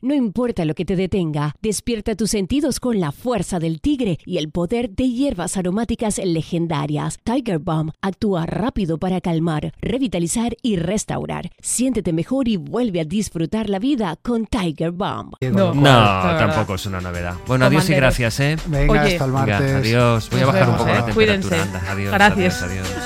No importa lo que te detenga, despierta tus sentidos con la fuerza del tigre y el poder de hierbas aromáticas legendarias. Tiger Balm actúa rápido para calmar, revitalizar y restaurar. Siéntete mejor y vuelve a disfrutar la vida con Tiger Balm. No, tampoco es una novedad. Bueno, adiós y gracias, ¿eh? Venga, Oye, hasta el martes. Venga, adiós. Voy a bajar un poco la temperatura. Cuídense. Anda, adiós. Gracias. Adiós.